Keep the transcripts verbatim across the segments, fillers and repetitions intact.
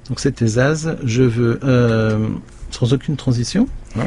Donc c'était Zaz, je veux, euh, sans aucune transition. Hein.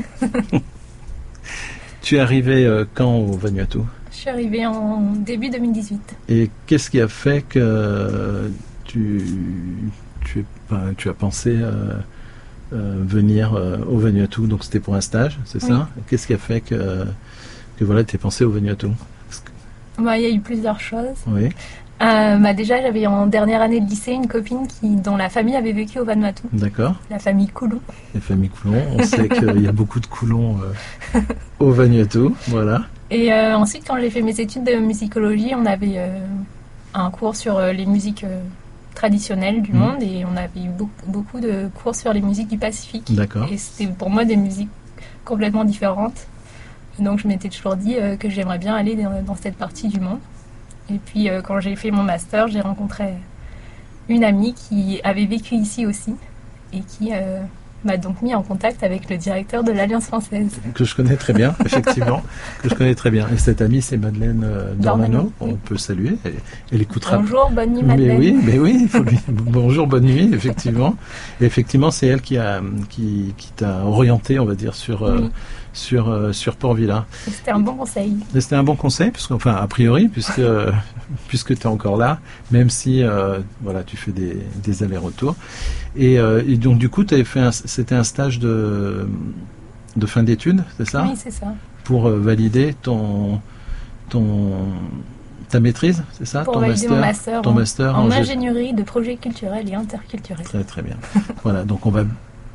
Tu es arrivé euh, quand au Vanuatu? Je suis arrivée en début deux mille dix-huit. Et qu'est-ce qui a fait que tu, tu, es, ben, tu as pensé euh, euh, venir euh, au Vanuatu? Donc c'était pour un stage, c'est Oui. ça? Qu'est-ce qui a fait que, que voilà, tu aies pensé au Vanuatu? Bah, il y a eu plusieurs choses. Oui. Euh, bah, déjà, j'avais en dernière année de lycée une copine qui, dont la famille avait vécu au Vanuatu, D'accord. la famille Coulon. Les familles Coulon, on sait qu'il y a beaucoup de Coulon euh, au Vanuatu, voilà. Et euh, ensuite, quand j'ai fait mes études de musicologie, on avait euh, un cours sur euh, les musiques euh, traditionnelles du Mhm. monde et on avait eu beaucoup, beaucoup de cours sur les musiques du Pacifique. D'accord. Et c'était pour moi des musiques complètement différentes. Et donc je m'étais toujours dit euh, que j'aimerais bien aller dans, dans cette partie du monde. Et puis euh, quand j'ai fait mon master, j'ai rencontré une amie qui avait vécu ici aussi et qui euh, m'a donc mis en contact avec le directeur de l'Alliance française. Que je connais très bien, effectivement, que je connais très bien. Et cette amie, c'est Madeleine euh, Dornano, Dornano, on oui. peut saluer, elle, elle écoutera. Bonjour, bonne nuit Mais Madeleine. oui, mais oui, il faut lui... bonjour, bonne nuit, effectivement. Et effectivement, c'est elle qui a, qui, qui t'a orienté, on va dire, sur, euh, Oui. sur, euh, sur Port-Vila. Et c'était un bon conseil. Et c'était un bon conseil, puisque, enfin, a priori, puisque, euh, puisque tu es encore là, même si, euh, voilà, tu fais des, des allers-retours. Et, euh, et donc, du coup, t'avais fait un, c'était un stage de, de fin d'études, c'est ça? Oui, c'est ça. Pour euh, valider ton, ton, ta maîtrise, c'est ça? Pour ton valider mon master, ton en, master en gé- ingénierie de projets culturels et interculturels. Très très bien. Voilà, donc on va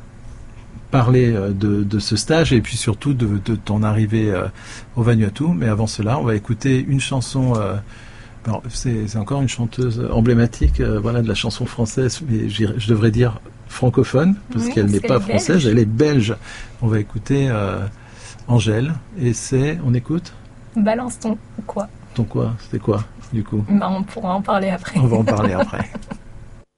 parler euh, de, de ce stage et puis surtout de, de ton arrivée euh, au Vanuatu. Mais avant cela, on va écouter une chanson. Euh, alors, c'est, c'est encore une chanteuse emblématique, euh, voilà, de la chanson française, mais j'irais- je devrais dire francophone, parce Oui, qu'elle parce n'est qu'elle pas est belge. française, elle est belge. On va écouter euh, Angèle, et c'est, on écoute Balance ton quoi? ton quoi? C'était quoi, du coup? Bah, on pourra en parler après. On va en parler après.